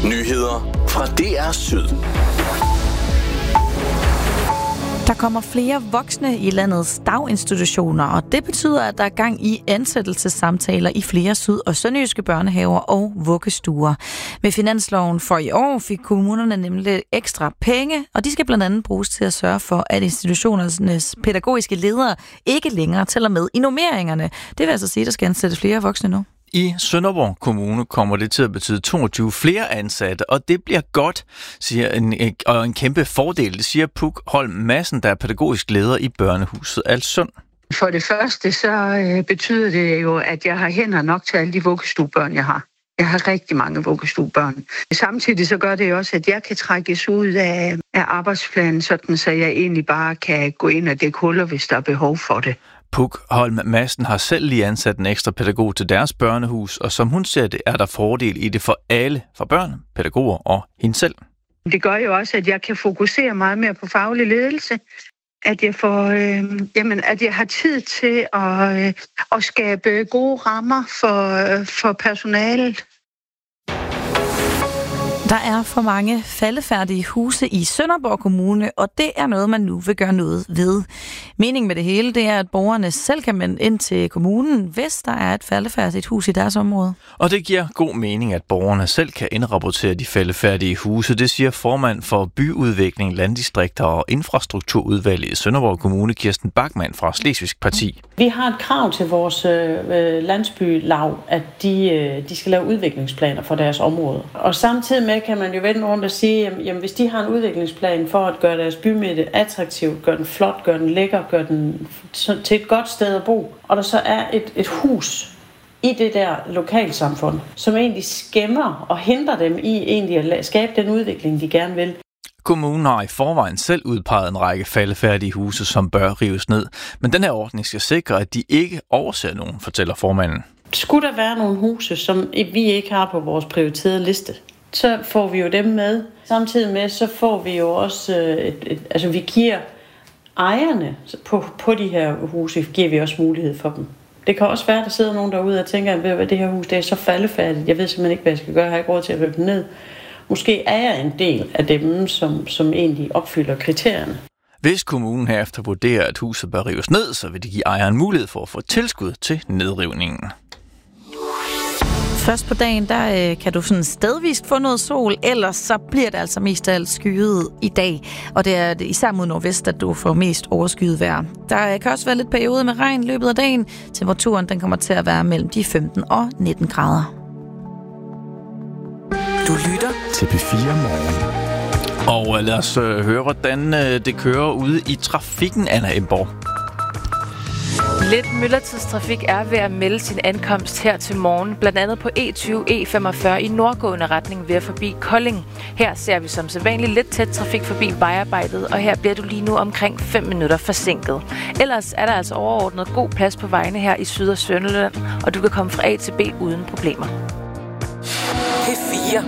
Nyheder fra DR Syd. Der kommer flere voksne i landets daginstitutioner, og det betyder, at der er gang i ansættelsessamtaler i flere syd- og sønderjyske børnehaver og vuggestuer. Med finansloven for i år fik kommunerne nemlig ekstra penge, og de skal blandt andet bruges til at sørge for, at institutionernes pædagogiske ledere ikke længere tæller med i normeringerne. Det vil altså sige, at der skal ansættes flere voksne nu. I Sønderborg Kommune kommer det til at betyde 22 flere ansatte, og det bliver godt, siger en kæmpe fordel, det siger Puk Holm Madsen, der er pædagogisk leder i børnehuset Alssund. For det første så betyder det jo, at jeg har hænder nok til alle de vuggestuebørn, jeg har. Jeg har rigtig mange vuggestuebørn. Samtidig så gør det jo også, at jeg kan trækkes ud af arbejdsplanen, sådan så jeg egentlig bare kan gå ind og dække huller, hvis der er behov for det. Puk Holm Madsen har selv lige ansat en ekstra pædagog til deres børnehus, og som hun ser det, er der fordel i det for alle, for børn, pædagoger og hende selv. Det gør jo også, at jeg kan fokusere meget mere på faglig ledelse. At jeg at jeg har tid til at skabe gode rammer for personalet. Der er for mange faldefærdige huse i Sønderborg Kommune, og det er noget, man nu vil gøre noget ved. Meningen med det hele, det er, at borgerne selv kan melde ind til kommunen, hvis der er et faldefærdigt hus i deres område. Og det giver god mening, at borgerne selv kan indrapportere de faldefærdige huse. Det siger formand for byudvikling, landdistrikter og infrastrukturudvalget i Sønderborg Kommune, Kirsten Bachmann fra Slesvigsk Parti. Vi har et krav til vores landsbylav, at de skal lave udviklingsplaner for deres område. Og samtidig med kan man jo vende rundt og sige, jamen hvis de har en udviklingsplan for at gøre deres bymidte attraktivt, gøre den flot, gøre den lækker, gøre den til et godt sted at bo, og der så er et hus i det der lokalsamfund, som egentlig skæmmer og hindrer dem i egentlig at skabe den udvikling, de gerne vil. Kommunen har i forvejen selv udpeget en række faldefærdige huse, som bør rives ned, men den her ordning skal sikre, at de ikke overser nogen, fortæller formanden. Skulle der være nogle huse, som vi ikke har på vores prioriterede liste, så får vi jo dem med. Samtidig med, så får vi jo også, vi giver ejerne på de her huse, giver vi også mulighed for dem. Det kan også være, at der sidder nogen derude og tænker, at det her hus det er så faldefærdigt. Jeg ved simpelthen ikke, hvad jeg skal gøre. Jeg har ikke råd til at rive dem ned. Måske er jeg en del af dem, som egentlig opfylder kriterierne. Hvis kommunen herefter vurderer, at huset bør rives ned, så vil de give ejeren mulighed for at få tilskud til nedrivningen. Først på dagen, der kan du sådan stedvist få noget sol, ellers så bliver det altså mest af alt skyet i dag. Og det er især mod nordvest, at du får mest overskyet vejr. Der kan også være lidt periode med regn i løbet af dagen. Temperaturen den kommer til at være mellem de 15 og 19 grader. Du lytter til P4 Morgen. Og lad os høre, hvordan det kører ude i trafikken, Anna Emborg. Lidt myldretidstrafik er ved at melde sin ankomst her til morgen, blandt andet på E20, E45 i nordgående retning ved at forbi Kolding. Her ser vi som sædvanligt lidt tæt trafik forbi vejarbejdet, og her bliver du lige nu omkring 5 minutter forsinket. Ellers er der altså overordnet god plads på vejene her i Syd- og Sønderjylland, og du kan komme fra A til B uden problemer.